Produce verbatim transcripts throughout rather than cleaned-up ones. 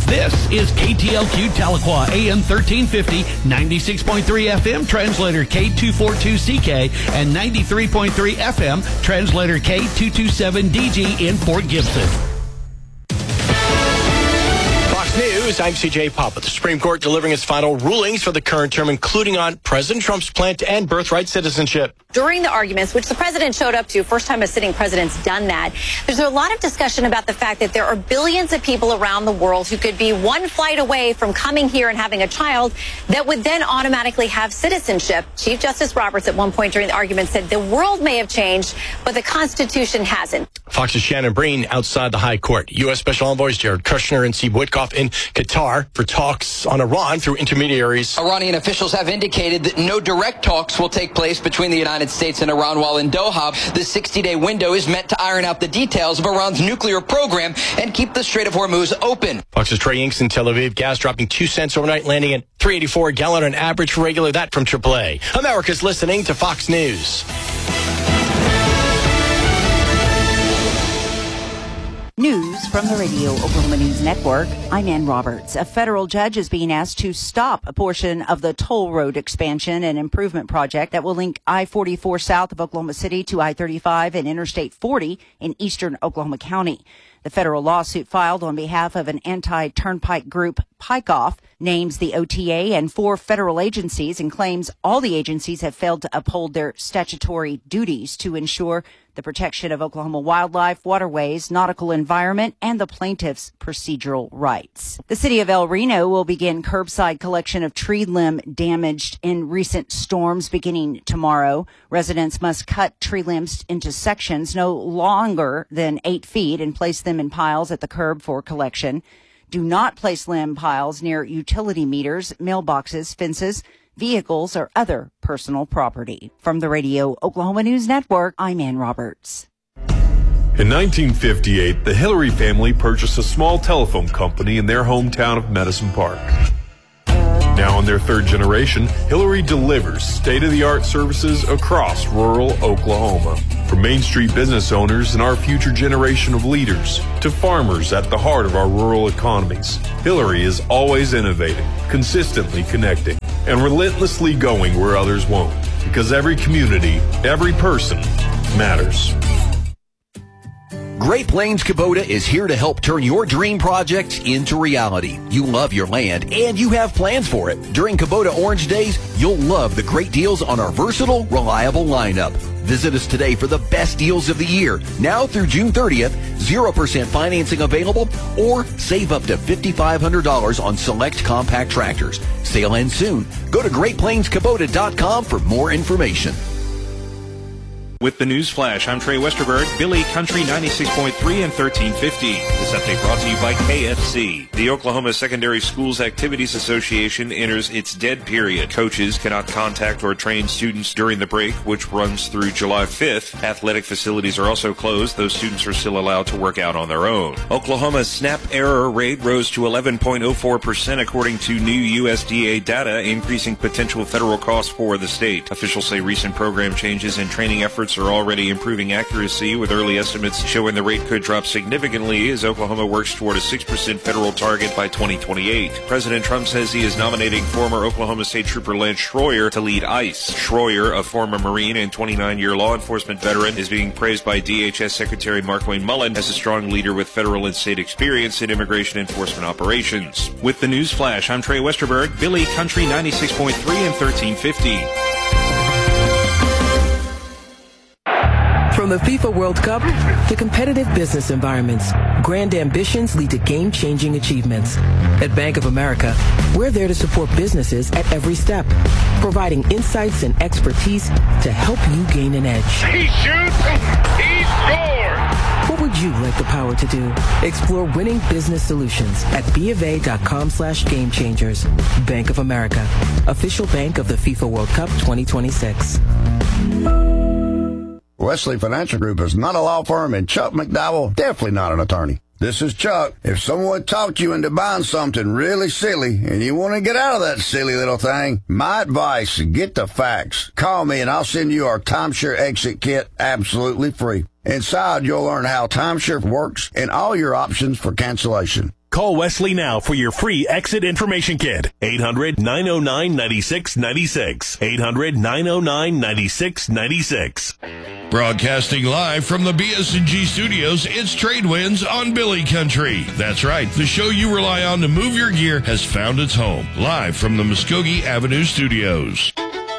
This is K T L Q Tahlequah, A M thirteen fifty, ninety-six point three F M, translator K two forty-two C K, and ninety-three point three F M, translator K two twenty-seven D G in Fort Gibson. News, I'm C J Papa. The Supreme Court delivering its final rulings for the current term, including on President Trump's plan to end birthright citizenship. During the arguments, which the president showed up to, first time a sitting president's done that, there's a lot of discussion about the fact that there are billions of people around the world who could be one flight away from coming here and having a child that would then automatically have citizenship. Chief Justice Roberts at one point during the argument said the world may have changed, but the Constitution hasn't. Fox's Shannon Breen outside the High Court. U S. Special Envoys Jared Kushner and Steve Witkoff in Qatar for talks on Iran through intermediaries. Iranian officials have indicated that no direct talks will take place between the United States and Iran, while in Doha, the sixty-day window is meant to iron out the details of Iran's nuclear program and keep the Strait of Hormuz open. Fox's Trey Inks in Tel Aviv. Gas dropping two cents overnight, landing at three eighty-four a gallon on average for regular. That from triple A. America's listening to Fox News. News from the Radio Oklahoma News Network. I'm Ann Roberts. A federal judge is being asked to stop a portion of the toll road expansion and improvement project that will link I forty-four south of Oklahoma City to I thirty-five and Interstate forty in eastern Oklahoma County. The federal lawsuit filed on behalf of an anti-turnpike group, Pikeoff, names the O T A and four federal agencies and claims all the agencies have failed to uphold their statutory duties to ensure the protection of Oklahoma wildlife, waterways, nautical environment, and the plaintiff's procedural rights. The city of El Reno will begin curbside collection of tree limb damaged in recent storms beginning tomorrow. Residents must cut tree limbs into sections no longer than eight feet and place them in piles at the curb for collection. Do not place limb piles near utility meters, mailboxes, fences, vehicles, or other personal property. From the Radio Oklahoma News Network, I'm Ann Roberts. In nineteen fifty-eight, the Hillary family purchased a small telephone company in their hometown of Medicine Park. Now in their third generation, Hillary delivers state-of-the-art services across rural Oklahoma. From Main Street business owners and our future generation of leaders to farmers at the heart of our rural economies, Hillary is always innovating, consistently connecting, and relentlessly going where others won't. Because every community, every person matters. Great Plains Kubota is here to help turn your dream projects into reality. You love your land and you have plans for it. During Kubota Orange Days, you'll love the great deals on our versatile, reliable lineup. Visit us today for the best deals of the year. Now through June thirtieth, zero percent financing available or save up to five thousand five hundred dollars on select compact tractors. Sale ends soon. Go to great plains kubota dot com for more information. With the News Flash, I'm Trey Westerberg, Billy Country ninety-six point three and thirteen fifty. This update brought to you by K F C. The Oklahoma Secondary Schools Activities Association enters its dead period. Coaches cannot contact or train students during the break, which runs through July fifth. Athletic facilities are also closed, though students are still allowed to work out on their own. Oklahoma's SNAP error rate rose to eleven point oh four percent according to new U S D A data, increasing potential federal costs for the state. Officials say recent program changes and training efforts are already improving accuracy, with early estimates showing the rate could drop significantly as Oklahoma works toward a six percent federal target by twenty twenty-eight. President Trump says he is nominating former Oklahoma State Trooper Lance Schroyer to lead ICE. Schroyer, a former Marine and twenty-nine-year law enforcement veteran, is being praised by D H S Secretary Markwayne Mullen as a strong leader with federal and state experience in immigration enforcement operations. With the News Flash, I'm Trey Westerberg, Billy Country ninety-six point three and thirteen fifty. From the FIFA World Cup to competitive business environments, grand ambitions lead to game-changing achievements. At Bank of America, we're there to support businesses at every step, providing insights and expertise to help you gain an edge. He shoots, he scores! What would you like the power to do? Explore winning business solutions at bofa.com slash game changers. Bank of America, official bank of the FIFA World Cup twenty twenty-six. Wesley Financial Group is not a law firm, and Chuck McDowell, definitely not an attorney. This is Chuck. If someone talked you into buying something really silly and you want to get out of that silly little thing, my advice, get the facts. Call me and I'll send you our timeshare exit kit absolutely free. Inside, you'll learn how timeshare works and all your options for cancellation. Call Wesley now for your free exit information kit. eight hundred, nine oh nine, nine six nine six. eight hundred, nine oh nine, nine six nine six. Broadcasting live from the B S and G studios, it's Trade Winds on Billy Country. That's right, the show you rely on to move your gear has found its home. Live from the Muskogee Avenue studios.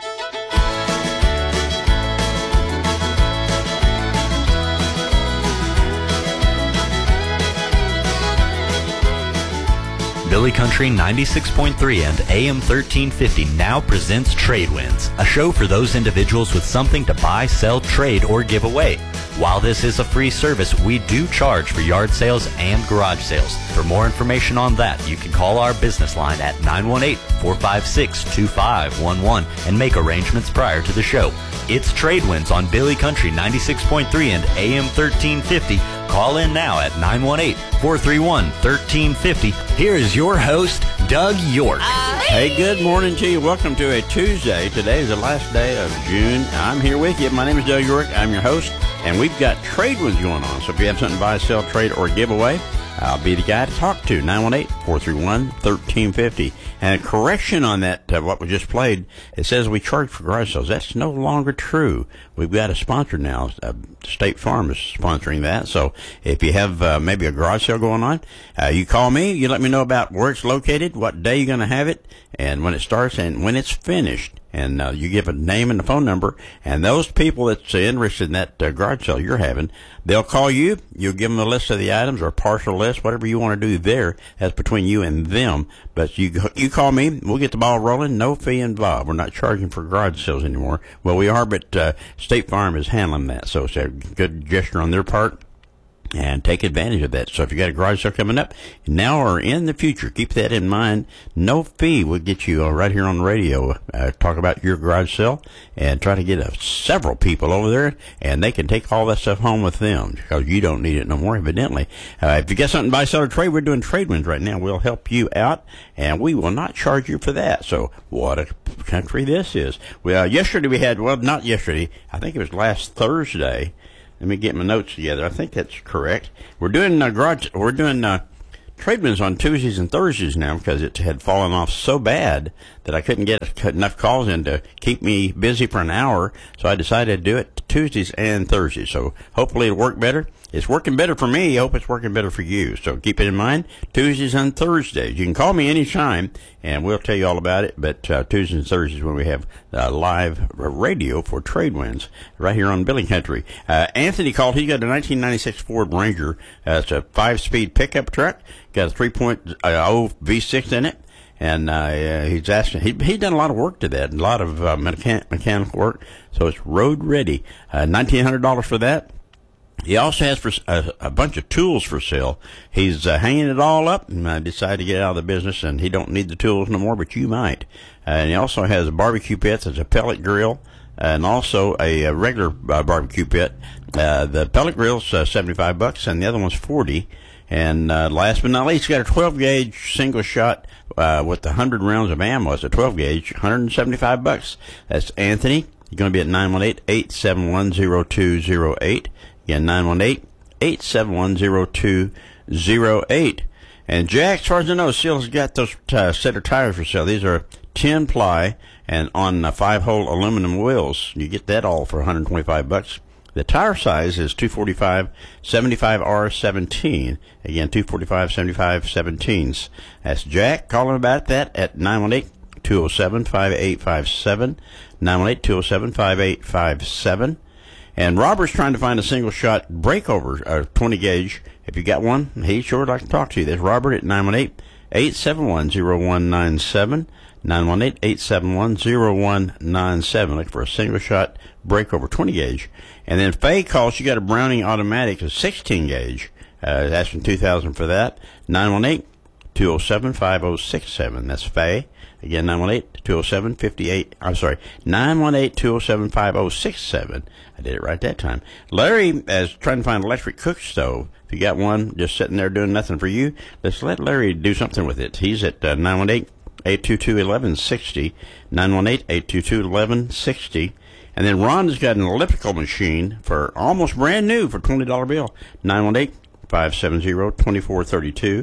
Billy Country ninety-six point three and A M thirteen fifty now presents Trade Winds, a show for those individuals with something to buy, sell, trade, or give away. While this is a free service, we do charge for yard sales and garage sales. For more information on that, you can call our business line at nine one eight, four five six, two five one one and make arrangements prior to the show. It's Trade Winds on Billy Country ninety-six point three and A M thirteen fifty. Call in now at nine one eight, four three one, one three five zero. Here is your host, Doug York. Uh, hey, good morning to you. Welcome to a Tuesday. Today is the last day of June. I'm here with you. My name is Doug York. I'm your host, and we've got Trade Winds going on. So if you have something to buy, sell, trade, or give away, I'll be the guy to talk to. nine one eight, four three one, one three five zero. And a correction on that, uh, what we just played, it says we charge for garage sales. That's no longer true. We've got a sponsor now. Uh, State Farm is sponsoring that. So if you have uh, maybe a garage sale going on, uh, you call me. You let me know about where it's located, what day you're going to have it, and when it starts, and when it's finished. And uh, you give a name and a phone number, and those people that's uh, interested in that uh, garage sale you're having, they'll call you. You'll give them a list of the items or a partial list, whatever you want to do there. That's between you and them. But you you call me, we'll get the ball rolling. No fee involved. We're not charging for garage sales anymore. Well, we are, but uh, State Farm is handling that, so it's a good gesture on their part. And take advantage of that. So if you got a garage sale coming up now or in the future, keep that in mind. No fee will get you uh, right here on the radio. Uh, talk about your garage sale and try to get uh, several people over there, and they can take all that stuff home with them because you don't need it no more, evidently. Uh, if you got something to buy, sell, or trade, we're doing Trade Winds right now. We'll help you out, and we will not charge you for that. So what a country this is. Well, yesterday we had, well, not yesterday. I think it was last Thursday. Let me get my notes together. I think that's correct. We're doing uh, garage. We're doing uh, Trade Winds on Tuesdays and Thursdays now because it had fallen off so bad that I couldn't get enough calls in to keep me busy for an hour. So I decided to do it Tuesdays and Thursdays. So hopefully it'll work better. It's working better for me. I hope it's working better for you. So keep it in mind. Tuesdays and Thursdays. You can call me anytime, and we'll tell you all about it. But uh, Tuesdays and Thursdays when we have uh, live radio for Trade Winds right here on Billy Country. Uh, Anthony called. He got a nineteen ninety-six Ford Ranger. Uh, it's a five-speed pickup truck. Got a three point oh V six in it. And uh, he's asking, he he done a lot of work to that, a lot of uh, mechan- mechanical work. So it's road ready. Uh, nineteen hundred dollars for that. He also has for a, a bunch of tools for sale. He's uh, hanging it all up, and I decided to get out of the business, and he don't need the tools no more, but you might. Uh, and he also has a barbecue pit. It's a pellet grill, and also a, a regular uh, barbecue pit. Uh, the pellet grill's uh, seventy-five bucks, and the other one's forty. And uh, last but not least, he's got a twelve gauge single shot uh, with one hundred rounds of ammo. It's a twelve gauge, one hundred seventy-five bucks. That's Anthony. You're going to be at nine one eight, eight seven one, zero two zero eight. Again, nine one eight, eight seven one, zero two zero eight. And Jack, as far as I know, still has got those uh, set of tires for sale. These are ten ply and on uh, five hole aluminum wheels. You get that all for one hundred twenty-five bucks. The tire size is two forty-five, seventy-five R seventeen. Again, two forty-five, seventy-five, seventeens. That's Jack calling about that at nine one eight, two oh seven, five eight five seven. nine one eight, two oh seven, five eight five seven. And Robert's trying to find a single shot breakover, uh, twenty gauge. If you got one, he'd sure like to talk to you. There's Robert at nine one eight, eight seven one, zero one nine seven. nine one eight, eight seven one, zero one nine seven. Looking for a single shot breakover twenty gauge. And then Faye calls. You got a Browning automatic, a sixteen gauge. Uh, that's from two thousand for that. nine one eight, two oh seven, five oh six seven. That's Faye. Again, nine one eight, two oh seven, five eight, I'm sorry, nine one eight, two oh seven, five oh six seven. I did it right that time. Larry is trying to find an electric cook stove. If you got one just sitting there doing nothing for you, let's let Larry do something with it. He's at uh, nine one eight, eight two two, one one six zero, nine one eight, eight two two, one one six zero. And then Ron has got an elliptical machine for almost brand new for a twenty dollar bill, nine one eight, five seven zero, two four three two.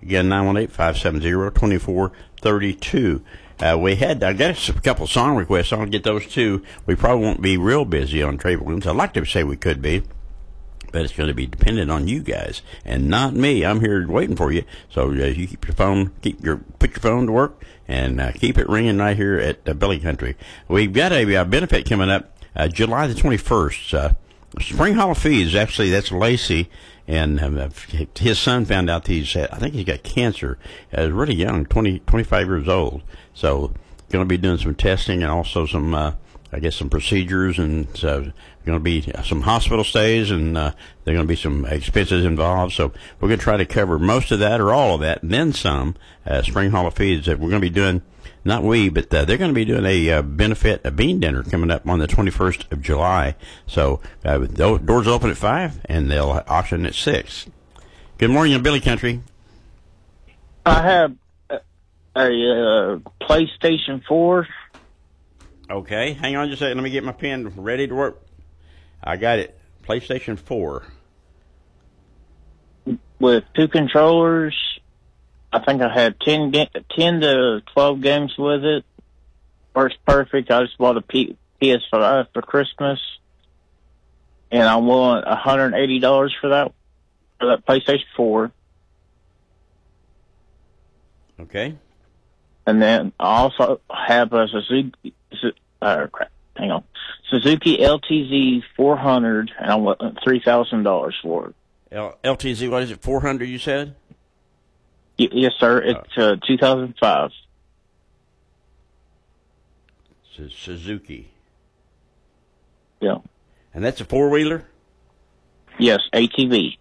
Again, nine one eight, five seven zero, two four three two. Uh, we had, I got a couple song requests. I'll get those too. We probably won't be real busy on Trade Winds. I'd like to say we could be, but it's going to be dependent on you guys and not me. I'm here waiting for you. So uh, you keep your phone, keep your, put your phone to work and uh, keep it ringing right here at uh, Billy Country. We've got a, a benefit coming up uh, July the twenty-first. Uh, Spring Hall of Feeds, actually, that's Lacey. And uh, his son found out he's, I think he's got cancer. Uh, really young, twenty, twenty-five years old. So, going to be doing some testing and also some, uh, I guess, some procedures, and so going to be some hospital stays, and uh, there are going to be some expenses involved. So, we're going to try to cover most of that or all of that, and then some. Uh, Spring Hall of Feeds that we're going to be doing. Not we, but uh, they're going to be doing a uh, benefit, a bean dinner coming up on the twenty-first of July. So uh, the doors open at five, and they'll auction at six. Good morning, Billy Country. I have a, a uh, PlayStation four. Okay, hang on just a second. Let me get my pen ready to work. I got it. PlayStation four. With two controllers. I think I had ten, ga- ten to twelve games with it. Works perfect. I just bought a P- P S five for Christmas, and I want one hundred eighty dollars for that for that PlayStation four. Okay. And then I also have a Suzuki. Uh, crap, hang on, Suzuki L T Z four hundred, and I want three thousand dollars for it. L- LTZ, what is it? Four hundred? You said. Y- yes, sir. It's uh, two thousand five. Suzuki. Yeah. And that's a four-wheeler? Yes, A T V.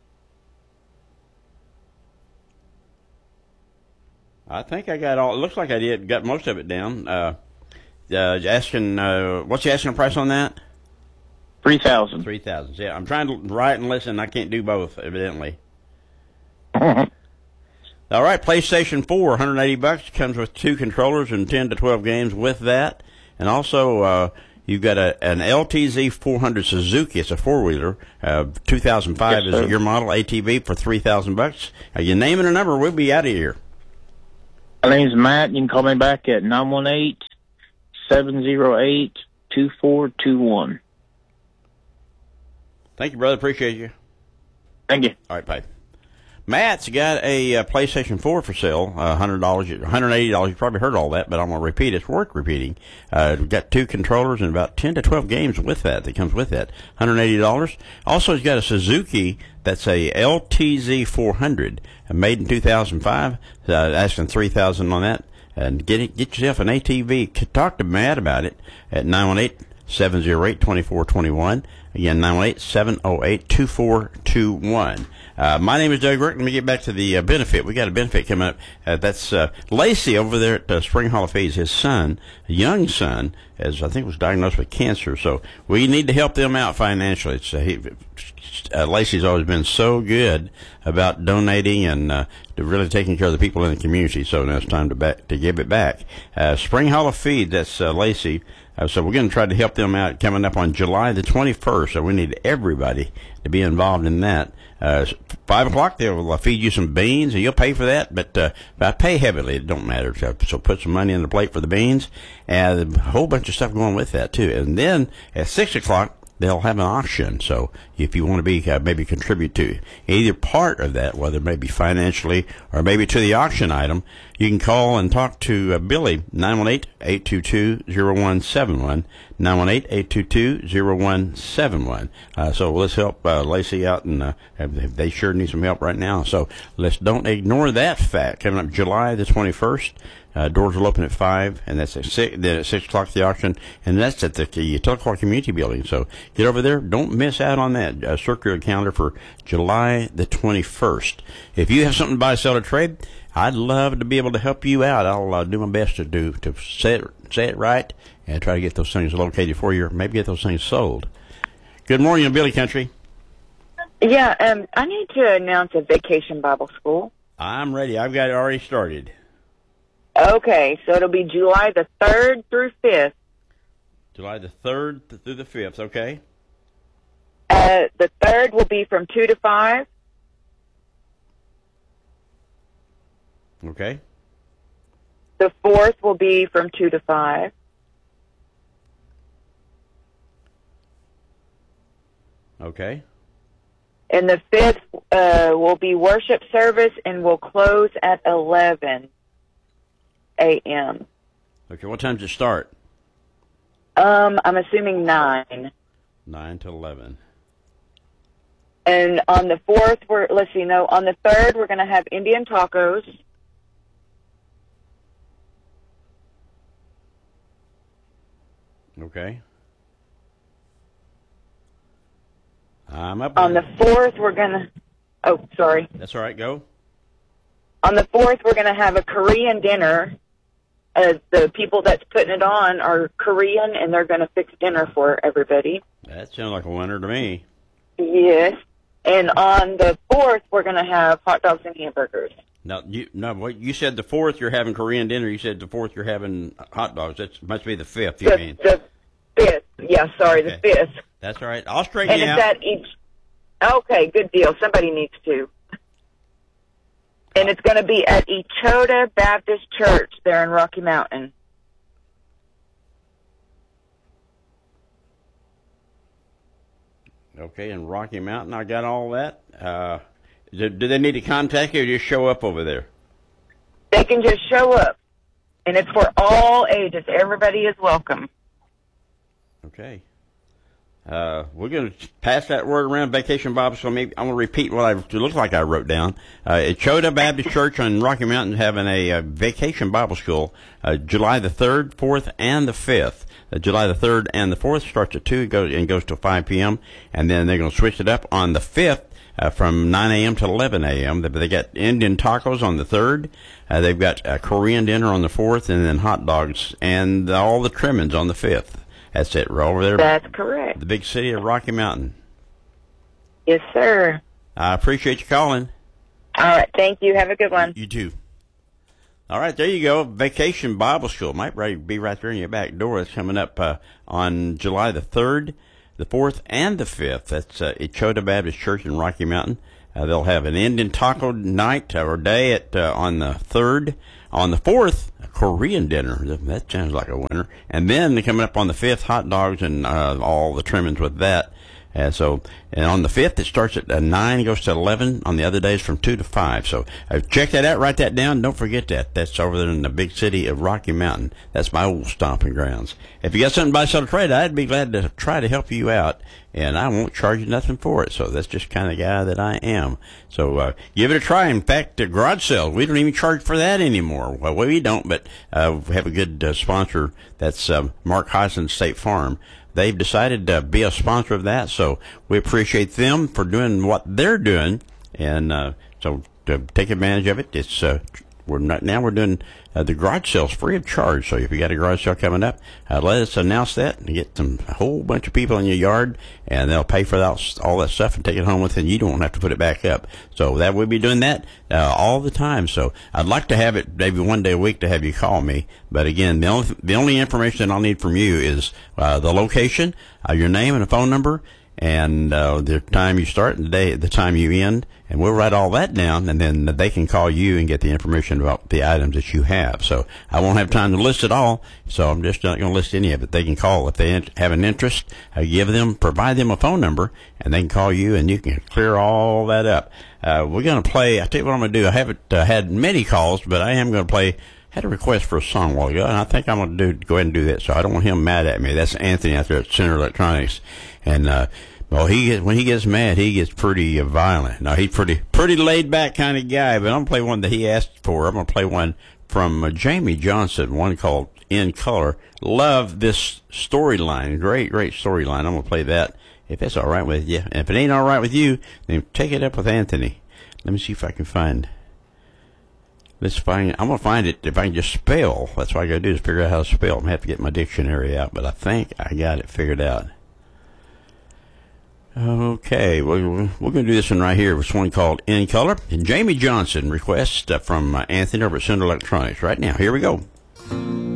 I think I got all, it looks like I did, got most of it down. Uh, uh, asking, uh, what's the asking price on that? three thousand. three thousand, yeah. I'm trying to write and listen. I can't do both, evidently. All right, PlayStation four, one hundred eighty bucks. Comes with two controllers and ten to twelve games with that. And also, uh, you've got a, an L T Z four hundred Suzuki. It's a four-wheeler. Uh, two thousand five yes, is your model, A T V, for three thousand bucks. Uh, you name it a number, we'll be out of here. My name's Matt. You can call me back at nine one eight, seven zero eight, two four two one. Thank you, brother. Appreciate you. Thank you. All right, bye. Matt's got a uh, PlayStation four for sale, uh, one hundred dollars, one hundred eighty dollars. You probably heard all that, but I'm going to repeat it. It's worth repeating. Uh, we've got two controllers and about ten to twelve games with that that comes with that. one hundred eighty dollars. Also, he's got a Suzuki that's a L T Z four hundred, made in two thousand five. Uh, asking three thousand dollars on that. And get it, get yourself an A T V. Talk to Matt about it at nine one eight, seven zero eight, two four two one. Again, nine one eight, seven zero eight, two four two one. Uh, my name is Doug Rick. Let me get back to the uh, benefit. We got a benefit coming up. Uh, that's uh, Lacey over there at uh, Spring Hall of Feeds. His son, a young son, as I think was diagnosed with cancer. So we need to help them out financially. It's, uh, he, uh, Lacey's always been so good about donating and uh, really taking care of the people in the community. So now it's time to back, to give it back. Uh, Spring Hall of Feeds. That's uh, Lacey. Uh, so we're going to try to help them out coming up on July the twenty-first. So we need everybody to be involved in that. Uh, five o'clock, they'll uh, feed you some beans, and you'll pay for that, but uh, I pay heavily. It don't matter. So, so put some money in the plate for the beans, and a whole bunch of stuff going with that, too. And then at six o'clock, they'll have an auction. So if you want to be uh, maybe contribute to either part of that, whether maybe financially or maybe to the auction item, you can call and talk to uh, Billy, nine one eight, eight two two, zero one seven one, nine one eight, eight two two, zero one seven one. Uh, so let's help uh, Lacey out, and uh, they sure need some help right now. So let's don't ignore that fact. Coming up July the twenty-first. Uh, doors will open at five, and that's at six, then at six o'clock the auction, and that's at the, the Telecor Community Building. So get over there. Don't miss out on that. Uh, circle your calendar for July the twenty-first. If you have something to buy, sell, or trade, I'd love to be able to help you out. I'll uh, do my best to do to say it, say it right and try to get those things located for you, or maybe get those things sold. Good morning, Billy Country. Yeah, um, I need to announce a Vacation Bible School. I'm ready. I've got it already started. Okay, so it'll be July the third through fifth. July the third through the fifth, okay. Uh, the third will be from two to five. Okay. The fourth will be from two to five. Okay. And the fifth uh, will be worship service and will close at eleven a.m. Okay, what time does it start? Um, I'm assuming nine. nine to eleven. And on the fourth, we're, let's see, no, on the third, we're going to have Indian tacos. Okay. I'm up. On the fourth, we're going to, oh, sorry. That's all right, go. On the fourth, we're going to have a Korean dinner. Uh, the people that's putting it on are Korean, and they're going to fix dinner for everybody. That sounds like a winner to me. Yes. And on the fourth, we're going to have hot dogs and hamburgers. Now, you no, what you said the fourth you're having Korean dinner. You said the fourth you're having hot dogs. That must be the fifth. You the, mean the fifth? Yeah, sorry, okay. the fifth. That's all right. I'll straighten and you it's out. at each. Okay, good deal. Somebody needs to. And it's going to be at Echota Baptist Church there in Rocky Mountain. Okay, in Rocky Mountain, I got all that. Uh, do, do they need to contact you or just show up over there? They can just show up. And it's for all ages. Everybody is welcome. Okay. Uh, we're going to pass that word around, Vacation Bible School. Maybe I'm going to repeat what I, it looks like I wrote down. Uh, Echota Baptist Church on Rocky Mountain having a, a Vacation Bible School, uh, July the third, fourth, and the fifth. Uh, July the third and the fourth starts at two and goes, and goes till five p.m. And then they're going to switch it up on the fifth uh, from nine a.m. to eleven a.m. They, they got Indian tacos on the third. Uh, they've got a Korean dinner on the fourth, and then hot dogs and all the trimmings on the fifth. That's it. We're over there. That's correct. The big city of Rocky Mountain. Yes, sir. I appreciate you calling. All right. Thank you. Have a good one. You too. All right, there you go. Vacation Bible School might be right there in your back door. It's coming up uh, on July the third, the fourth, and the fifth. That's uh, Echota Baptist Church in Rocky Mountain. Uh, they'll have an Indian taco night or day at uh, on the third. On the fourth, a Korean dinner. That sounds like a winner. And then they're coming up on the fifth, hot dogs and uh, all the trimmings with that. And so, and on the fifth, it starts at uh, nine, goes to eleven. On the other days, from two to five. So, uh, check that out, write that down. Don't forget that. That's over there in the big city of Rocky Mountain. That's my old stomping grounds. If you got something to buy, sell, or trade, I'd be glad to try to help you out. And I won't charge you nothing for it. So, that's just kind of guy that I am. So, uh, give it a try. In fact, uh, garage sales, we don't even charge for that anymore. Well, we don't, but uh, we have a good uh, sponsor. That's uh, Mark Heisen State Farm. They've decided to be a sponsor of that, so we appreciate them for doing what they're doing, and uh, so to take advantage of it. It's uh, we're not now we're doing uh, the garage sales free of charge. So if you got a garage sale coming up, uh, let us announce that and get some a whole bunch of people in your yard, and they'll pay for that, all that stuff and take it home with, and you don't have to put it back up. So that we'll be doing that uh, all the time. So I'd like to have it maybe one day a week to have you call me. But again, the only the only information I'll need from you is uh, the location, uh, your name and a phone number, and uh, the time you start and the day, the time you end, and we'll write all that down, and then they can call you and get the information about the items that you have. So I won't have time to list it all, so I'm just not going to list any of it. They can call if they have an interest. I give them, provide them a phone number, and they can call you, and you can clear all that up. Uh, we're going to play. I tell you what I'm going to do. I haven't uh, had many calls, but I am going to play. Had a request for a song a while ago, and I think I'm going to do go ahead and do that. So I don't want him mad at me. That's Anthony out there at Center Electronics, and uh, well, he gets, when he gets mad, he gets pretty uh, violent. Now he's pretty pretty laid back kind of guy, but I'm going to play one that he asked for. I'm going to play one from uh, Jamie Johnson, one called In Color. Love this storyline, great great storyline. I'm going to play that if that's all right with you. And if it ain't all right with you, then take it up with Anthony. Let me see if I can find. Let's find, I'm going to find it if I can just spell. That's what I got to do is figure out how to spell. I'm going to have to get my dictionary out, but I think I got it figured out. Okay, well, we're going to do this one right here. It's one called In Color. And Jamie Johnson requests uh, from uh, Anthony over at Center Electronics right now. Here we go.